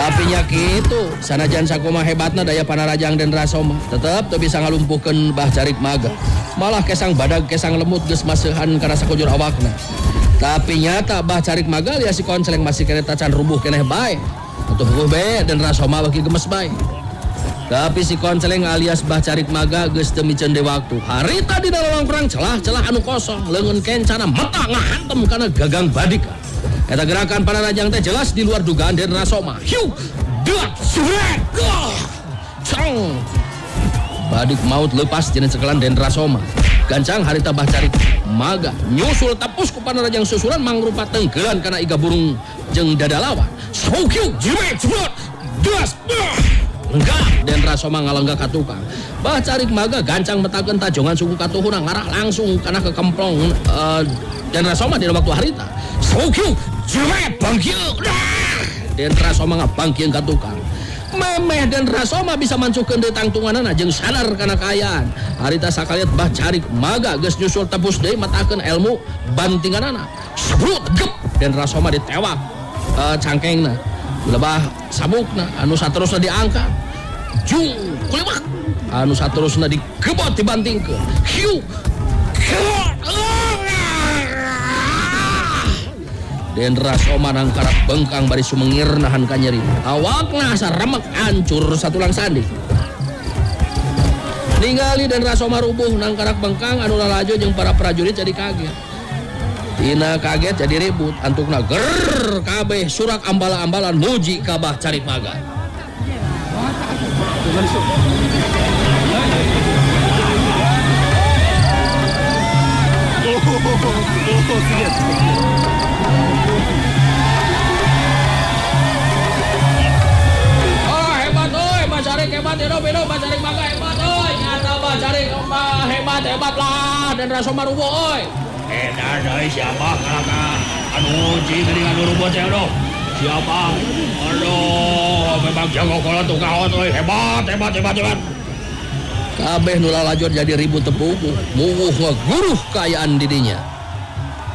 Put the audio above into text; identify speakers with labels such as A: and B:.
A: Tapi nya kitu, sanajan sakumaha hebatna daya panarajang Den Rasoma, tetep teu bisa ngalumpuhkeun Bah Carik Maga. Malah kesang badag kesang lemut geus maseuhan kana sakujur awakna. Tapi nyata Bah Carik Maga alias si Konceleng masih kene tacan rubuh keneh bae. Atuh heuh bae Den Rasoma bagi gemes bae. Tapi si Konceleng alias Bah Carik Maga geus teu miceun deui waktu. Harita di dalam perang celah-celah anu kosong, leungeun kencana mata ngahantem kana gagang badik. Eta gerakan panarajang teh jelas di luar dugaan Den Rasoma. Hiu, dak, suret, cang. Badik maut lepas tina cekelan Den Rasoma. Gancang harita Bah Carik Maga nyusul tapus ku panarajang susulan mangrupa tenggelan kana iga burung jeung dada lawan. Sokiu, jimet, jebot, das, enggak, Den Rasoma ngalenggah ka tukang. Bah Carik Maga gancang metakeun tajongan suku katuhuna ngarah langsung kana ke kemplong Den Rasoma dina waktu harita. Sokiu, jimet, bangkieu. Den Rasoma ngabangkieun ka tukang. Memeh Den Rasoma bisa mancukeun deui tangtunganana jeung sadar kana kaayaan. Harita sakaliat Bah Carik Maga geus nyusul tebus deui matakeun ilmu bantinganana. Sebrut gep Den Rasoma ditewak cangkengna. Lebah sabukna anu saterusna diangkat. Jung kuliwak anu saterusna digebot dibantingkeun. Hiu. Den Rasoma nangkarak bengkang bari sumengir nahan ka nyeri. Awakna saremek hancur satulang sandi. Ningali Den Rasoma rubuh nangkarak bengkang anu lalajo jeung para prajurit jadi kaget. Tina kaget jadi ribut antukna ger kabeh surak ambala-ambalan muji ka Bah Carik Maga.
B: Hebat oi, Bah Carik hebat ya Bino, Bah Carik Maga hebat oi. Nyata Bah Carik hebat lah Dan Rasoma rubuh oi.
C: Edan deui siapa kalaka anu uji geuning anu rubuh teh aduh. Siapa? Aduh, memang jago kolot tukahot euy, hebat.
A: Kabeh nu lalajur jadi ribut tepuh, muwuh ngaguruh kaayaan didinya.